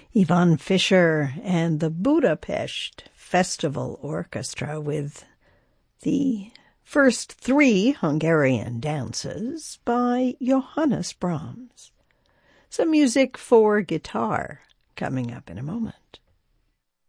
Ivan Fischer and the Budapest Festival Orchestra with the first three Hungarian dances by Johannes Brahms. Some music for guitar coming up in a moment.